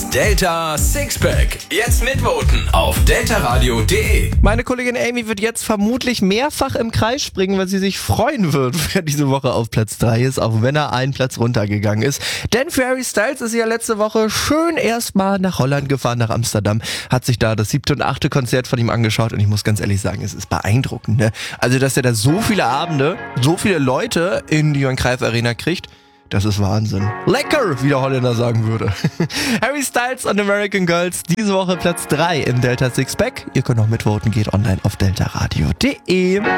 Delta Sixpack. Jetzt mitvoten auf deltaradio.de. Meine Kollegin Amy wird jetzt vermutlich mehrfach im Kreis springen, weil sie sich freuen wird, wer diese Woche auf Platz 3 ist, auch wenn er einen Platz runtergegangen ist. Denn für Harry Styles ist ja letzte Woche schön erstmal nach Holland gefahren, nach Amsterdam, hat sich da das 7. und 8. Konzert von ihm angeschaut und ich muss ganz ehrlich sagen, es ist beeindruckend, ne? Also, dass er da so viele Abende, so viele Leute in die Johan Cruyff Arena kriegt, das ist Wahnsinn. Lecker, wie der Holländer sagen würde. Harry Styles und American Girls, diese Woche Platz 3 im Delta Sixpack. Ihr könnt auch mitvoten, geht online auf deltaradio.de.